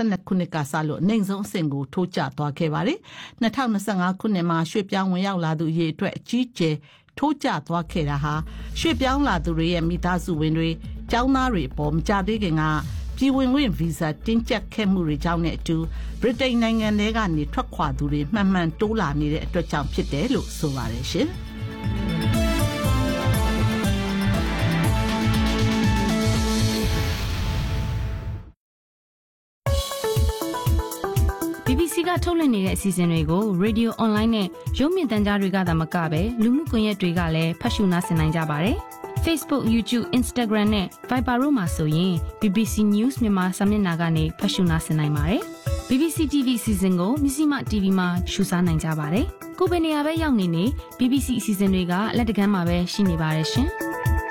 2022 ခုနှစ်ကစလို့နှိမ်ဆုံးအဆင့်ကိုထိုးကျသွားခဲ့ပါတယ်။2025 ခုနှစ်မှာရွှေ့ပြောင်းဝင်ရောက်လာသူအရေအတွက်အကြီးကျယ်ထိုးကျသွားခဲ့တာဟာရွှေ့ပြောင်းလာသူတွေရဲ့မိသားစုဝင်တွေကျောင်းသားတွေအပေါ်မကြသေးခင်ကပြည်ဝင်ခွင့်ဗီဇာတင်းကျပ်ခဲ့မှုတွေကြောင့်နဲ့အတူဗြိတိန်နိုင်ငံထဲကနေထွက်ခွာသူတွေမှန်မှန်တိုးလာနေတဲ့အတွက်ကြောင့်ဖြစ်တယ်လို့ဆိုပါတယ်ရှင်။ BBC ကထုတ်လွှင့်နေတဲ့အစီအစဉ်တွေကို Radio Online နဲ့ရုပ်မြင်သံကြားတွေကသာမကပဲလူမှုကွန်ရက်တွေကလည်းဖတ်ရှုနားဆင်နိုင်ကြပါတယ်။ Facebook, YouTube, Instagram နဲ့ Viber တို့မှာဆိုရင် BBC News မြန်မာစာမျက်နှာကနေဖတ်ရှုနားဆင်နိုင်ပါတယ်။ BBC TV အစီအစဉ်ကိုMisima TV မှာရှုစားနိုင်ကြပါတယ်။ကိုယ်ပဲနေရာပဲရောက်နေ BBC အစီအစဉ်တွေကလက်တကမ်းမှာပဲရှိနေပါတယ်ရှင်။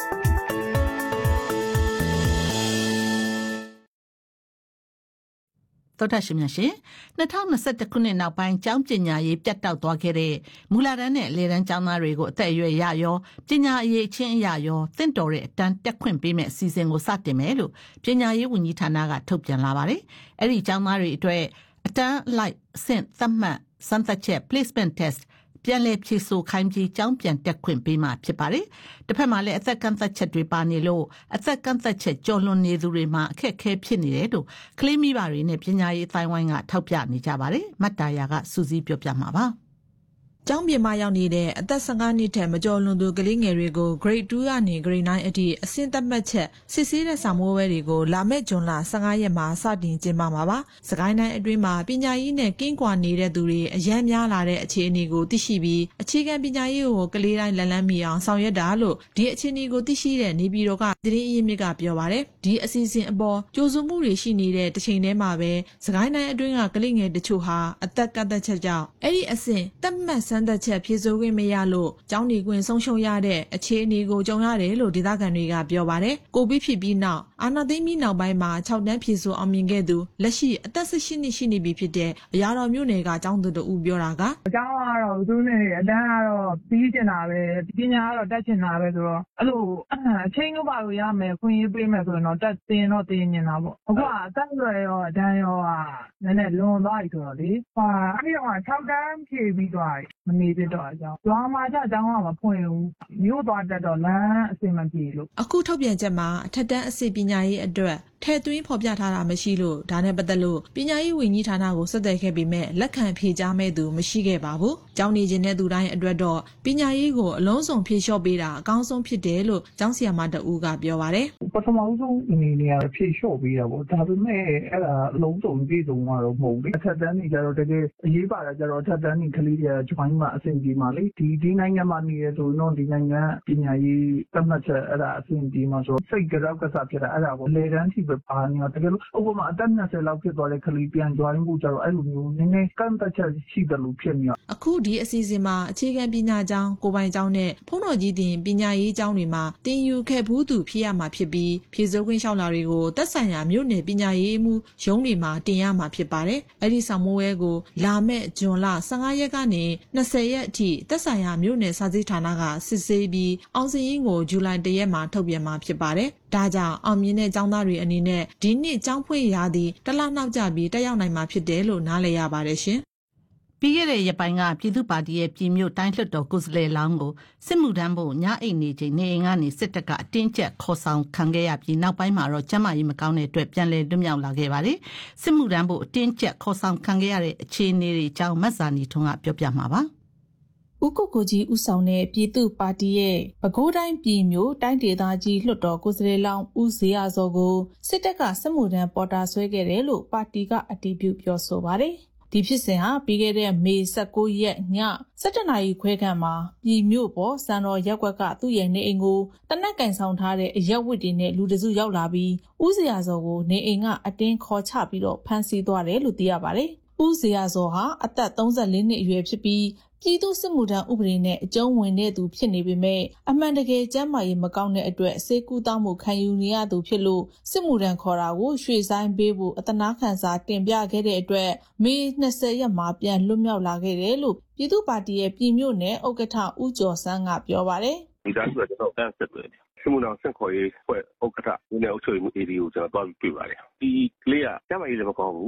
တော်ထရှင်များရှင်2021ခုနှစ်နောက်ပိုင်းကျောင်းပညာရေးပြတ်တောက်သွားခဲ့တဲ့မူလတန်းနဲ့လေတန်းကျောင်းသားတွေကိုအသက်အရွယ်ရရောပညာအရေးချင်းအရရောသင့်တော်တဲ့အတန်းတက်ခွင့်ပေးမဲ့အစီအစဉ်ကိုစတင်မယ်လို့ပညာရေးဝန်ကြီးဌာနကထုတ်ပြန်လာပါတယ်။အဲ့ဒီကျောင်းသားတွေအတွက်အတန်းလိုက်အဆင့်သတ်မှတ်စမ်းသပ်ချက် placement testပြန်လည်ဖြေဆိုခိုင်းပြီးကျောင်းပြန်တက်ခွင့်ပေးမှာဖြစ်ပါတယ်။တစ်ဖက်မှာလည်းအသက်ကန့်သက်ချက်တွေပါနေလို့အသက်ကန့်သက်ချက်ကျော်လွန်နေသူတွေမှာအခက်အခဲဖြစ်နေတယ်လို့ကလေးမိဘတွေနဲ့ပညာရေးအတိုင်းဝိုင်းကထောက်ပြနေကြပါတယ်။မတ်တာယာကစူးစီးပြောပြမှာပါ။ကျောင်းပြင်မှာရောက်နေတဲ့အသက်15နှစ်ထက်မကျော်လွန်သူကလေးငယ်တွေကို Grade 2ကနေ Grade 9အထိအဆင့်သတ်မှတ်ချက်စစ်ဆေးတဲ့စာမေးပွဲတွေကိုလာမယ့်ဇွန်လ15ရက်မှာစတင်ကျင်းပမှာပါ။စကိုင်းတိုင်းအတွင်းမှာပညာရေးနဲ့ကင်းကွာနေတဲ့သူတွေအရန်များလာတဲ့အခြေအနေကိုသိရှိပြီးအခြေခံပညာရေးကိုကလေးတိုင်းလက်လန်းမီအောင်ဆောင်ရွက်တာလို့ဒီအခြေအနေကိုသိရှိတဲ့နေပြည်တော်ကသတင်းအရင်းမြစ်ကပြောပါတယ်။ဒီအစီအစဉ်အပေါ်ကြိုးစုံမှုတွေရှိနေတဲ့တစ်ချိန်တည်းမှာပဲစကိုင်းတိုင်းအတွင်းကကလေးငယ်တချို့ဟာအသက်ကန့်သက်ချက်ကြောင့်အဲ့ဒီအဆင့်သတ်မှတ်စမ်းသပ်ချက်ဖြေဆိုခွင့်မရလို့ကျောင်းနေခွင့်ဆုံးရှုံးရတဲ့အခြေအနေကိုကြုံရတယ်လို့ဒေသခံတွေကပြောပါတယ်။ကိုဗစ်ဖြစ်ပြီးနောက်အာဏာသိမ်းပြီးနောက်ပိုင်းမှာ6တန်းဖြေဆိုအောင်မြင်ခဲ့သူလက်ရှိအသက်18နှစ်ရှိနေပြီဖြစ်တဲ့အရာတော်မြို့နယ်ကကျောင်းသူတို့ပြောတာကအကျောင်းကတော့သူနဲ့အတန်းကတော့ပြီးကျင်တာပဲပညာကတော့တက်ကျင်တာပဲဆိုတော့အဲ့လိုအချိန်ကပါလို့ရမယ်ခွင့်ရေးပေးမယ်ဆိုရင်တော့တက်တင်တော့တင်နေတာပေါ့။အခုကအသက်ရွယ်ရောအတန်းရောကနည်းနည်းလွန်သွားပြီဆိုတော့လေအဲ့ဒီတော့6တန်းဖြေပြီးသွားပြီမနေပြတော့အကြောင်းကျွမ်းမှာအကြောင်းကမဖွင့်ဘူးမြို့သွားတက်တော့လမ်းအစင်မပြေလို့အခုထုတ်ပြန်ချက်မှာအထက်တန်းအဆင့်ပညာရေးအတွက်ထဲသွင်းဖော်ပြထားတာမရှိလို့ဒါနဲ့ပတ်သက်လို့ပညာရေးဝန်ကြီးဌာနကိုဆက်သွယ်ခဲ့ပေမဲ့လက်ခံဖြေကြားမဲ့သူမရှိခဲ့ပါဘူး။ကျောင်းနေခြင်းတဲ့သူတိုင်းအတွက်တော့ပညာရေးကိုအလုံးစုံဖြေလျှော့ပေးတာအကောင်းဆုံးဖြစ်တယ်လို့ကျောင်းဆရာမတဦးကပြောပါတယ်။ပထမဆုံးအနေနဲ့ဖြေလျှော့ပေးတာပေါ့ဒါပေမဲ့အဲ့ဒါအလုံးစုံပြည့်စုံတော့မဟုတ်ဘူး။အထက်တန်းတွေကျတော့တကယ်အရေးပါတာကျတော့အထက်တန်းတွေကလေးတွေက join မှာအဆင်ပြေမှာလေဒီနိုင်ငံမှာနေရဆိုတော့ဒီနိုင်ငံပညာရေးသတ်မှတ်ချက်အဲ့ဒါအဆင်ပြေမှာဆိုစိတ်ကြောက်ကစားဖြစ်တာအဲ့ဒါကိုလေတန်းထိပဲပါနေတကယ်လို့ဥပမာအသက်20လောက်ဖြစ်သွားတဲ့ကလေးပြန် join ဖို့ကြတော့အဲ့လိုမျိုးနည်းနည်းကန့်သက်ချက်ရှိတယ်လို့ဖြစ်နေရအခုဒီအစီအစဉ်မှာအခြေခံပညာကျောင်းကိုပိုင်ကျောင်းနဲ့ဖုန်းတော်ကြီးတင်ပညာရေးကျောင်းတွေမှာသင်ယူခဲ့ဘူးသူဖြစ်ရမှာဖြစ်ပြီးဖြည့်စိုးခွင့်လျှောက်လာတွေကိုသက်ဆိုင်ရာမြို့နယ်ပညာရေးမှုရုံးတွေမှာတင်ရမှာဖြစ်ပါတယ်အဲ့ဒီဆောင်မိုးဝဲကိုလာမယ့်ဇွန်လ15ရက်ကနေ20ရက်အထိသက်ဆိုင်ရာမြို့နယ်စာစစ်ဌာနကစစ်ဆေးပြီးအောင်စရင်ကိုဇူလိုင်1ရက်မှာထုတ်ပြန်မှာဖြစ်ပါတယ်ဒါကြောင့်အောင်မြင်တဲ့ကျောင်းသားတွေအနေနဲ့ဒီနှစ်ကျောင်းဖွင့်ရာသည့်တလနောက်ကျပြီးတက်ရောက်နိုင်မှာဖြစ်တယ်လို့နားလည်ရပါတယ်ရှင်။ပြီးခဲ့တဲ့ရက်ပိုင်းကပြည်သူ့ပါတီရဲ့ပြည်မြို့တိုင်းလွှတ်တော်ကိုယ်စားလှယ်လောင်းကိုစစ်မှုထမ်းဖို့ညအိတ်နေချိန်နေအိမ်ကနေစစ်တပ်ကအတင်းကျပ်ခေါ်ဆောင်ခံခဲ့ရပြီးနောက်ပိုင်းမှာတော့ကျန်းမာရေးမကောင်းတဲ့အတွက်ပြန်လည်လွတ်မြောက်လာခဲ့ပါတယ်။စစ်မှုထမ်းဖို့အတင်းကျပ်ခေါ်ဆောင်ခံခဲ့ရတဲ့အခြေအနေတွေအကြောင်းမတ်ဇာနီထွန်းကပြောပြမှာပါ။ဦးကိုကိုကြီးဦးဆောင်တဲ့ပြည်သူ့ပါတီရဲ့ပဲခူးတိုင်းပြည်မြို့တိုင်းဒေသကြီးလွှတ်တော်ကိုယ်စားလှယ်လောင်းဦးဇေယျစောကိုစစ်တပ်ကစစ်မှုထမ်းပေါ်တာဆွဲခဲ့တယ်လို့ပါတီကအတည်ပြုပြောဆိုပါတယ်။ဒီဖြစ်စဉ်ဟာပြီးခဲ့တဲ့မေ19ရက်ည7:00 နာရီခွဲခန့်မှာပြည်မြို့ပေါ်စံတော်ရက်ကွက်ကသူ့ရဲ့နေအိမ်ကိုတနက်ကင်ဆောင်ထားတဲ့အရက်ဝတ်တွေနဲ့လူတစုရောက်လာပြီးဦးဇေယျစောကိုနေအိမ်ကအတင်းခေါ်ချပြီးတော့ဖမ်းဆီးသွားတယ်လို့သိရပါတယ်။ဦးဇေယျစောဟာအသက်34နှစ်အရွယ်ဖြစ်ပြီးပြည်သူ့စစ်မှုထမ်းဥပဒေနဲ့အကျုံးဝင်တဲ့သူဖြစ်နေပေမဲ့အမှန်တကယ်ကျန်းမာရေးမကောင်းတဲ့အတွက်စေကူတောင်းမှုခံယူနေရသူဖြစ်လို့စစ်မှုထမ်းခေါ်တာကိုရွှေ့ဆိုင်းပေးဖို့အတနာခံစာတင်ပြခဲ့တဲ့အတွက်မေ20ရက်မှာပြန်လွတ်မြောက်လာခဲ့တယ်လို့ပြည်သူ့ပါတီရဲ့ပြည်မြို့နယ်ဥက္ကဋ္ဌဦးကျော်စန်းကပြောပါတယ်။ဒီတိုင်းဆိုတော့ကျွန်တော်တန်းဆက်တယ်စစ်မှုထမ်းဆင့်ခေါ်ရေးဖွဲ့ဥက္ကဋ္ဌဦးနယ်အုပ်ချုပ်ရေးမှု AD ကိုကျွန်တော်တွားပြီးတွေ့ပါတယ်။ဒီကလေးကကျန်းမာရေးလည်းမကောင်းဘူး